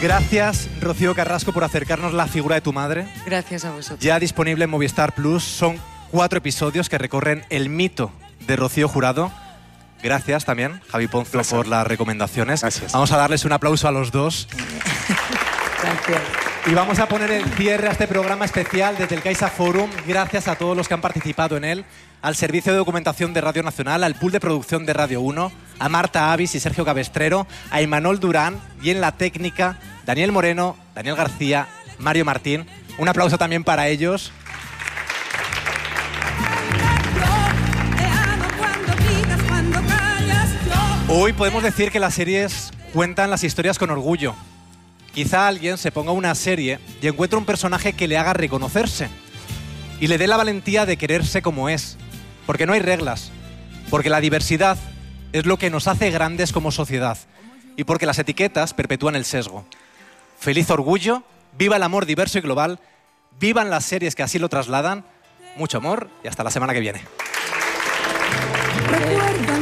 Gracias, Rocío Carrasco, por acercarnos la figura de tu madre. Gracias a vosotros. Ya disponible en Movistar Plus. Son 4 episodios que recorren el mito de Rocío Jurado. Gracias también, Javi Ponzo, por las recomendaciones. Gracias. Vamos a darles un aplauso a los dos. Gracias. Y vamos a poner el cierre a este programa especial desde el Caixa Forum. Gracias a todos los que han participado en él, al Servicio de Documentación de Radio Nacional, al Pool de Producción de Radio 1, a Marta Avis y Sergio Cabestrero, a Imanol Durán y en la técnica, Daniel Moreno, Daniel García, Mario Martín. Un aplauso también para ellos. Hoy podemos decir que las series cuentan las historias con orgullo. Quizá alguien se ponga una serie y encuentre un personaje que le haga reconocerse y le dé la valentía de quererse como es, porque no hay reglas, porque la diversidad es lo que nos hace grandes como sociedad y porque las etiquetas perpetúan el sesgo. Feliz orgullo, viva el amor diverso y global, vivan las series que así lo trasladan, mucho amor y hasta la semana que viene.